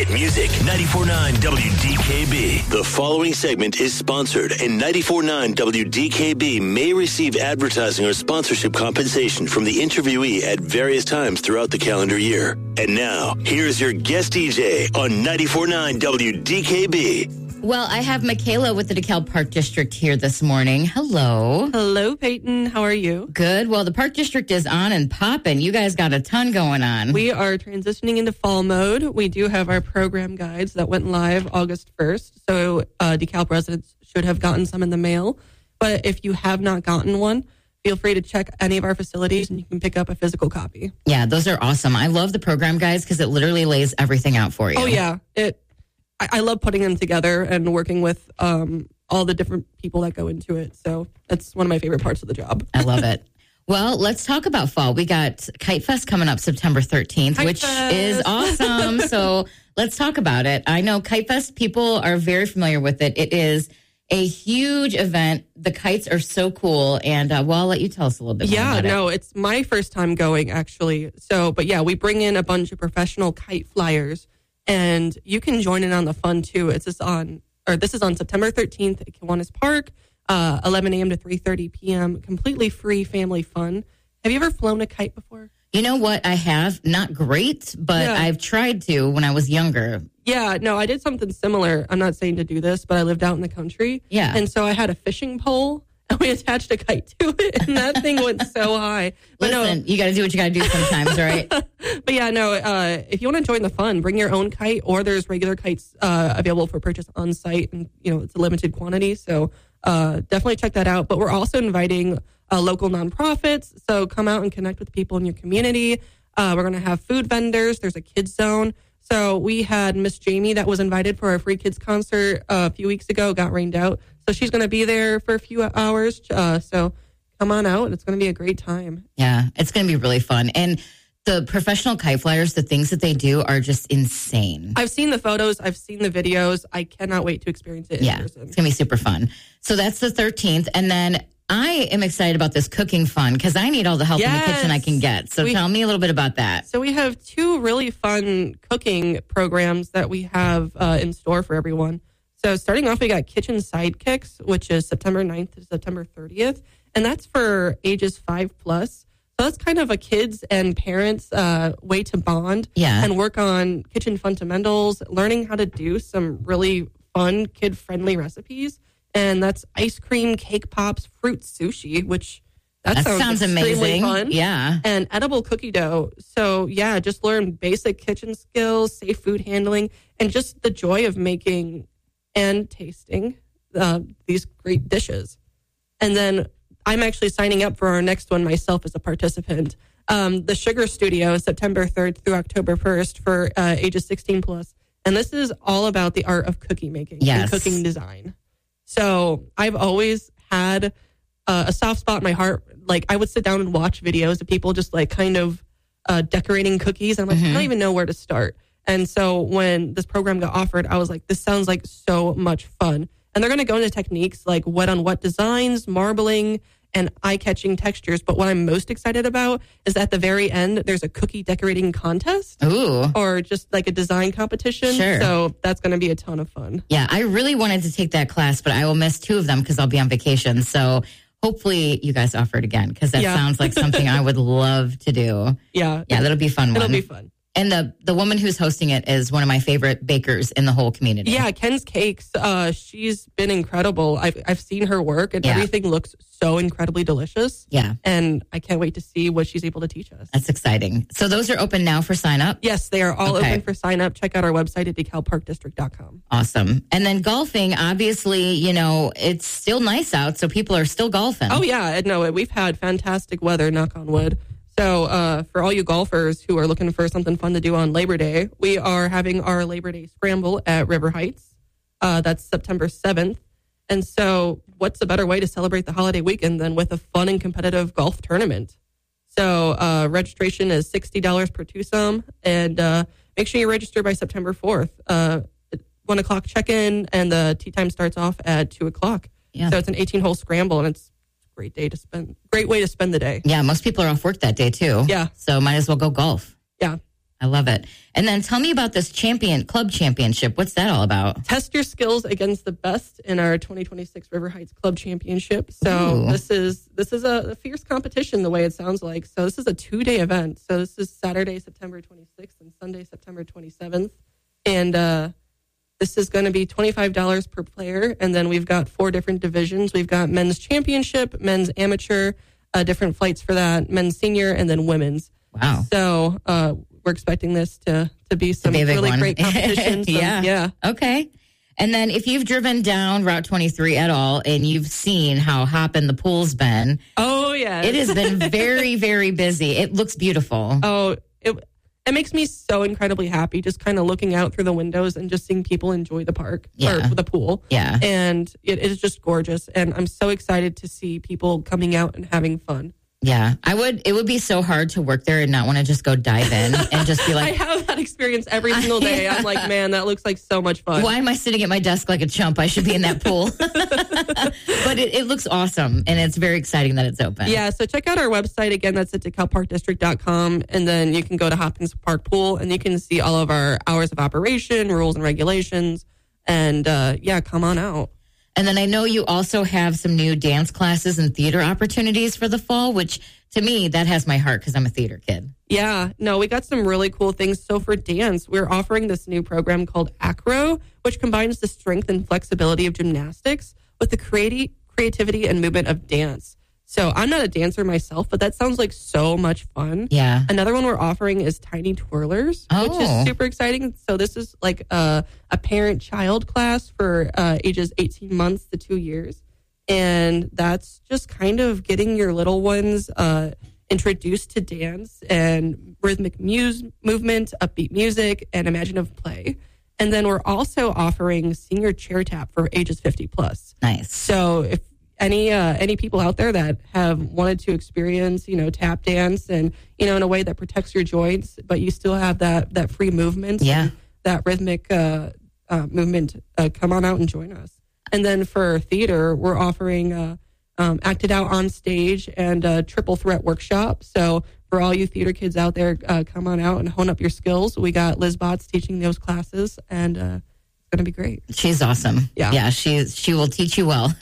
Hit music, 94.9 WDKB. The following segment is sponsored, and 94.9 WDKB may receive advertising or sponsorship compensation from the interviewee at various times throughout the calendar year. And now, here's your guest DJ on 94.9 WDKB. Well, I have Michaela with the DeKalb Park District here this morning. Hello. Hello, Peyton. How are you? Good. Well, the Park District is on and popping. You guys got a ton going on. We are transitioning into fall mode. We do have our program guides that went live August 1st. So DeKalb residents should have gotten some in the mail. But if you have not gotten one, feel free to check any of our facilities and you can pick up a physical copy. Yeah, those are awesome. I love the program guides because it literally lays everything out for you. Oh, yeah. I love putting them together and working with all the different people that go into it. So that's one of my favorite parts of the job. I love it. Well, let's talk about fall. We got Kite Fest coming up September 13th, which is awesome. So let's talk about it. I know Kite Fest, people are very familiar with it. It is a huge event. The kites are so cool. And I'll let you tell us a little bit more about it. Yeah, no, it's my first time going, actually. But yeah, we bring in a bunch of professional kite flyers. And you can join in on the fun, too. This is on September 13th at Kiwanis Park, 11 a.m. to 3:30 p.m., completely free family fun. Have you ever flown a kite before? You know what? I have. Not great, but I've tried to when I was younger. Yeah, no, I did something similar. I'm not saying to do this, but I lived out in the country. Yeah. And so I had a fishing pole. And we attached a kite to it, and that thing went so high. But listen, you got to do what you got to do sometimes, right? But yeah, no, if you want to join the fun, bring your own kite, or there's regular kites available for purchase on site, and it's a limited quantity. So definitely check that out. But we're also inviting local nonprofits, so come out and connect with people in your community. We're going to have food vendors. There's a kids zone. So we had Miss Jamie that was invited for our free kids concert a few weeks ago, got rained out. So she's going to be there for a few hours. So come on out. It's going to be a great time. Yeah, it's going to be really fun. And the professional kite flyers, the things that they do are just insane. I've seen the photos. I've seen the videos. I cannot wait to experience it in person. It's going to be super fun. So that's the 13th. And then I am excited about this cooking fun because I need all the help in the kitchen I can get. So tell me a little bit about that. So we have two really fun cooking programs that we have in store for everyone. So starting off, we got Kitchen Sidekicks, which is September 9th to September 30th. And that's for ages 5+. So that's kind of a kids and parents way to bond and work on kitchen fundamentals, learning how to do some really fun kid-friendly recipes. And that's ice cream, cake pops, fruit sushi, which that sounds amazing. Fun. Yeah. And edible cookie dough. So yeah, just learn basic kitchen skills, safe food handling, and just the joy of making and tasting these great dishes. And then I'm actually signing up for our next one myself as a participant. The Sugar Studio, September 3rd through October 1st for ages 16+. And this is all about the art of cookie making and cooking design. So I've always had a soft spot in my heart. Like I would sit down and watch videos of people just like kind of decorating cookies. And I'm like, I don't even know where to start. And so when this program got offered, I was like, this sounds like so much fun. And they're going to go into techniques like wet on wet designs, marbling, and eye-catching textures. But what I'm most excited about is at the very end, there's a cookie decorating contest. Ooh. Or just like a design competition. Sure. So that's going to be a ton of fun. Yeah, I really wanted to take that class, but I will miss 2 of them because I'll be on vacation. So hopefully you guys offer it again because that sounds like something I would love to do. Yeah. Yeah, that'll be fun. It'll be fun. And the woman who's hosting it is one of my favorite bakers in the whole community. Yeah, Ken's Cakes. She's been incredible. I've seen her work, and everything looks so incredibly delicious. Yeah. And I can't wait to see what she's able to teach us. That's exciting. So those are open now for sign up? Yes, they are all open for sign up. Check out our website at DeKalbParkDistrict.com. Awesome. And then golfing, obviously, it's still nice out, so people are still golfing. Oh, yeah. No, we've had fantastic weather, knock on wood. So for all you golfers who are looking for something fun to do on Labor Day, we are having our Labor Day Scramble at River Heights. That's September 7th. And so what's a better way to celebrate the holiday weekend than with a fun and competitive golf tournament? So registration is $60 per twosome. And make sure you register by September 4th. 1 o'clock check-in, and the tee time starts off at 2 o'clock. Yeah. So it's an 18-hole scramble, and it's great way to spend the day. Yeah, most people are off work that day too. Yeah. So might as well go golf. Yeah. I love it. And then tell me about this club championship. What's that all about? Test your skills against the best in our 2026 River Heights Club Championship. So this is a fierce competition, the way it sounds like. So this is a 2-day event. So this is Saturday, September 26th and Sunday, September 27th. And this is going to be $25 per player. And then we've got 4 different divisions. We've got men's championship, men's amateur, different flights for that, men's senior, and then women's. Wow. So we're expecting this to be some really great competition. Yeah. Okay. And then if you've driven down Route 23 at all and you've seen how hopping the pool's been. Oh, yeah. It has been very, very busy. It looks beautiful. Oh, it makes me so incredibly happy just kind of looking out through the windows and just seeing people enjoy the park or the pool. Yeah. And it is just gorgeous. And I'm so excited to see people coming out and having fun. Yeah, it would be so hard to work there and not want to just go dive in and just be like. I have that experience every single day. I'm like, man, that looks like so much fun. Why am I sitting at my desk like a chump? I should be in that pool. But it looks awesome, and it's very exciting that it's open. Yeah, so check out our website. Again, that's at DeKalbParkDistrict.com, and then you can go to Hopkins Park Pool, and you can see all of our hours of operation, rules and regulations, and come on out. And then I know you also have some new dance classes and theater opportunities for the fall, which to me, that has my heart because I'm a theater kid. Yeah, no, we got some really cool things. So for dance, we're offering this new program called Acro, which combines the strength and flexibility of gymnastics with the creativity and movement of dance. So I'm not a dancer myself, but that sounds like so much fun. Yeah. Another one we're offering is Tiny Twirlers, which is super exciting. So this is like a parent-child class for ages 18 months to 2 years. And that's just kind of getting your little ones introduced to dance and rhythmic movement, upbeat music, and imaginative play. And then we're also offering senior chair tap for ages 50 plus. Nice. So if any people out there that have wanted to experience, tap dance and, in a way that protects your joints, but you still have that free movement, that rhythmic movement, come on out and join us. And then for theater, we're offering Acted Out on Stage and a triple threat workshop. So for all you theater kids out there, come on out and hone up your skills. We got Liz Botts teaching those classes, and going to be great. She's awesome. Yeah, she will teach you well.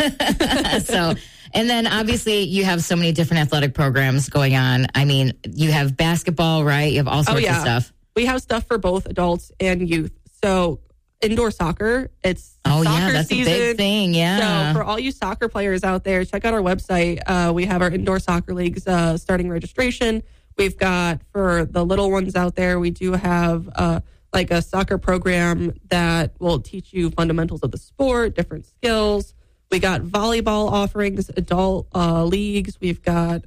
So, and then obviously you have so many different athletic programs going on. I mean, you have basketball, right? You have all sorts of stuff. We have stuff for both adults and youth. So indoor soccer, it's soccer that's season. A big thing. Yeah. So for all you soccer players out there, check out our website. We have our indoor soccer leagues starting registration. We've got, for the little ones out there, we do have like a soccer program that will teach you fundamentals of the sport, different skills. We got volleyball offerings, adult leagues. We've got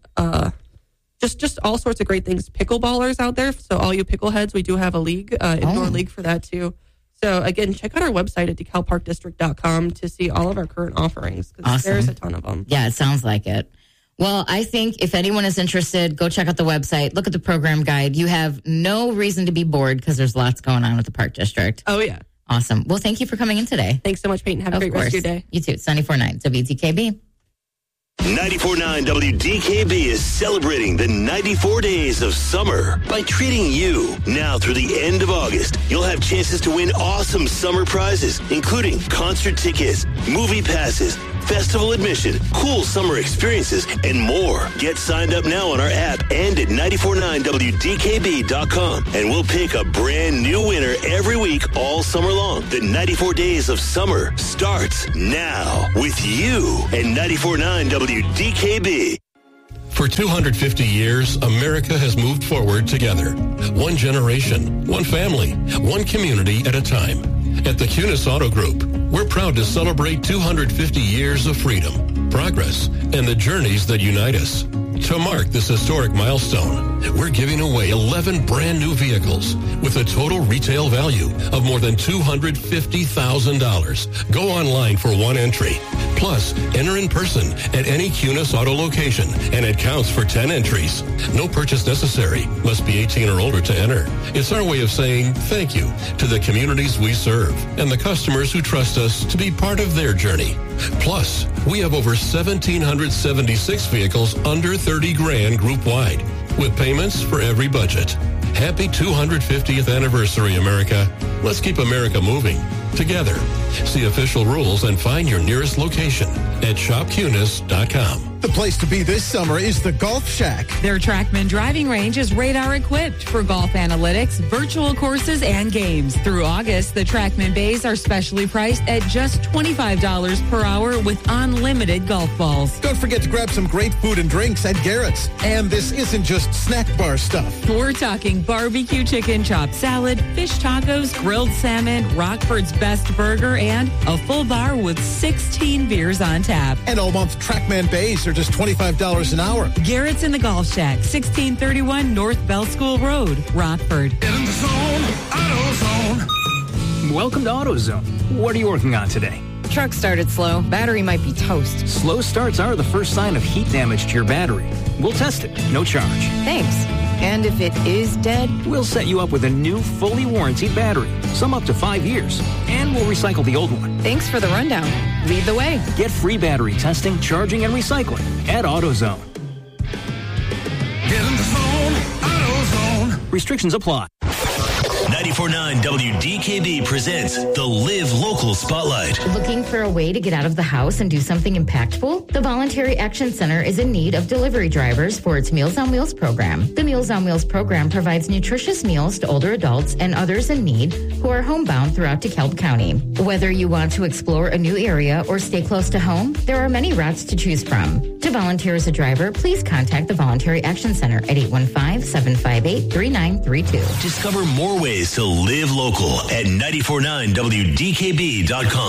just all sorts of great things. Pickleballers out there. So all you pickleheads, we do have a league, indoor league for that too. So again, check out our website at DeKalbParkDistrict.com to see all of our current offerings. Awesome. There's a ton of them. Yeah, it sounds like it. Well, I think if anyone is interested, go check out the website, look at the program guide. You have no reason to be bored because there's lots going on with the Park District. Oh, yeah. Awesome. Well, thank you for coming in today. Thanks so much, Peyton. Have a great rest of your day. You too. It's 94.9 WDKB. 94.9 WDKB is celebrating the 94 days of summer by treating you. Now through the end of August, you'll have chances to win awesome summer prizes, including concert tickets, movie passes, festival admission, cool summer experiences, and more. Get signed up now on our app and at 949WDKB.com, and we'll pick a brand new winner every week all summer long. The 94 days of summer starts now with you and 94.9 WDKB. For 250 years, America has moved forward together. One generation, one family, one community at a time. At the Kunis Auto Group, we're proud to celebrate 250 years of freedom, progress, and the journeys that unite us. To mark this historic milestone, we're giving away 11 brand new vehicles with a total retail value of more than $250,000. Go online for one entry. Plus, enter in person at any Kunis Auto location, and it counts for 10 entries. No purchase necessary. Must be 18 or older to enter. It's our way of saying thank you to the communities we serve and the customers who trust us to be part of their journey. Plus, we have over 1,776 vehicles under 30 grand group wide, with payments for every budget. Happy 250th anniversary, America. Let's keep America moving together. See official rules and find your nearest location at shopcunis.com. The place to be this summer is the Golf Shack. Their Trackman driving range is radar-equipped for golf analytics, virtual courses, and games. Through August, the Trackman bays are specially priced at just $25 per hour with unlimited golf balls. Don't forget to grab some great food and drinks at Garrett's. And this isn't just snack bar stuff. We're talking barbecue chicken, chopped salad, fish tacos, grilled salmon, Rockford's best burger, and a full bar with 16 beers on tap. And all month Trackman bays are just $25 an hour. Garrett's in the Golf Shack, 1631 North Bell School Road, Rockford. Get in the zone, AutoZone. Welcome to AutoZone. What are you working on today? Truck started slow. Battery might be toast. Slow starts are the first sign of heat damage to your battery. We'll test it, no charge. Thanks. And if it is dead? We'll set you up with a new, fully warranted battery, some up to 5 years. And we'll recycle the old one. Thanks for the rundown. Lead the way. Get free battery testing, charging, and recycling at AutoZone. Get in the zone, AutoZone. Restrictions apply. 94.9 WDKB presents the Live Local Spotlight. Looking for a way to get out of the house and do something impactful? The Voluntary Action Center is in need of delivery drivers for its Meals on Wheels program. The Meals on Wheels program provides nutritious meals to older adults and others in need who are homebound throughout DeKalb County. Whether you want to explore a new area or stay close to home, there are many routes to choose from. To volunteer as a driver, please contact the Voluntary Action Center at 815-758-3932. Discover more ways to live local at 94.9WDKB.com.